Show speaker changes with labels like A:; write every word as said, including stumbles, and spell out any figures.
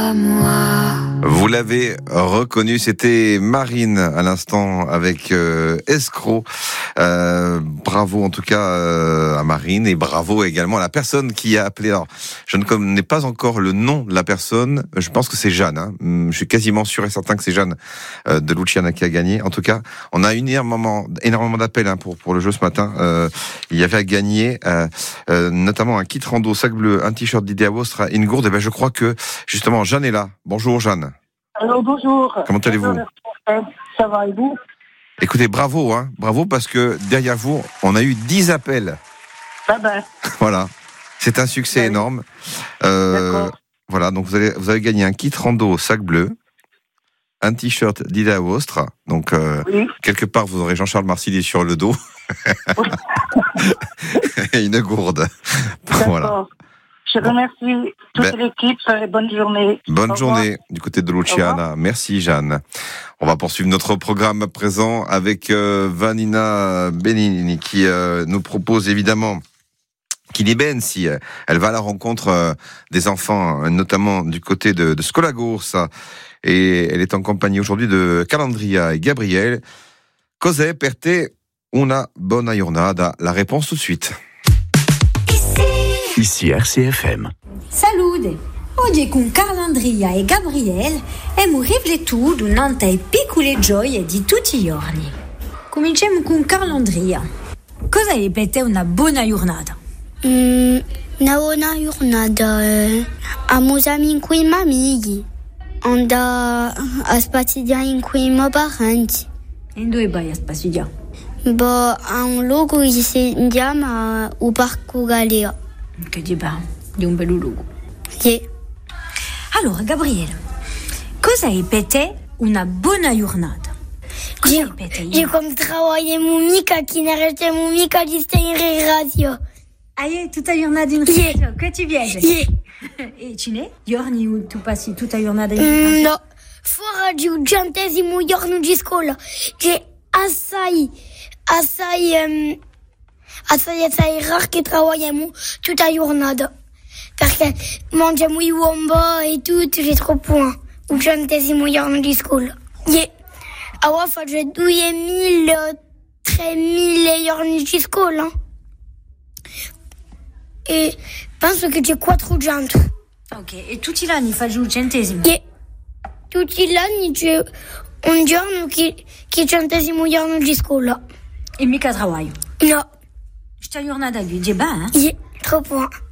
A: à moi.
B: Vous l'avez reconnu, c'était Marine à l'instant avec euh, Escroc. Euh, bravo en tout cas euh, à Marine et bravo également à la personne qui a appelé. Alors, je ne connais pas encore le nom de la personne, je pense que c'est Jeanne. Hein. Je suis quasiment sûr et certain que c'est Jeanne euh, de Luciana qui a gagné. En tout cas, on a eu énormément, énormément d'appels hein, pour, pour le jeu ce matin. Euh, il y avait à gagner euh, euh, notamment un kit rando, sac bleu, un t-shirt d'Idea Vostra et une gourde. Et ben, je crois que justement Jeanne est là. Bonjour Jeanne.
C: Alors bonjour.
B: Comment allez-vous ?
C: Ça va et vous ?
B: Écoutez, bravo, hein, bravo parce que derrière vous, on a eu dix appels.
C: Ah ben.
B: Voilà, c'est un succès
C: oui.
B: énorme. Euh,
C: D'accord.
B: voilà, donc vous allez, vous avez gagné un kit rando sac bleu, un t-shirt d'Idea Vostra. Donc euh,
C: oui.
B: quelque part, vous aurez Jean-Charles Marcilly sur le dos et une gourde.
C: D'accord.
B: Voilà.
C: Je remercie toute
B: ben,
C: l'équipe. Bonne journée.
B: Bonne journée du côté de Luciana. Merci Jeanne. On va poursuivre notre programme à présent avec euh, Vanina Benini qui euh, nous propose évidemment qu'il est ben si euh, elle va à la rencontre euh, des enfants, euh, notamment du côté de, de Scolagoursa. Et elle est en compagnie aujourd'hui de Calandria et Gabriel. Cos'è per te una buona giornata? La réponse tout de suite.
D: Ici R C F M.
E: Salute! Oggi con Carlandria e Gabriele abbiamo riflettuto nante piccole gioie di tutti i giorni. Cominciamo con Carlandria. Cosa è per te una buona giornata?
F: Mm, una buona giornata. Eh, amo amici con i amici. Anda a spaziare con i miei parenti.
E: E dove vai a spaziare?
F: Boh, a un luogo che si chiama il Parco Galea.
E: Che di bello, di un bel luogo.
F: Sì.
E: Allora, Gabriele, cosa è per te una buona giornata? Cosa è per te?
F: Io come lavoriamo mica, che ne restiamo mica di stare in radio.
E: Ah, è tutta la giornata in radio? Yeah. Che ti piace?
F: Yeah.
E: E ce n'è? Giorni où tu passi tutta la giornata in
F: radio?
E: Mm,
F: no, fuori il centesimo giorno di scuola, che assai, assai... Um, Assai, assai raro che lavoriamo tutta la giornata. Perché mangiamo i womba e tutto, c'è troppo il centesimo giorno di scuola. Yeah. Allora faccio duemila, tremila giorni di scuola. E penso che c'è quattrocento.
E: Ok, e tutti gli anni faccio il centesimo?
F: Yeah. Tutti gli anni c'è un giorno che, che è il centesimo giorno di scuola.
E: E mica lavoro?
F: No.
E: Questa giornata qui, è bene?
F: Yeah, troppo.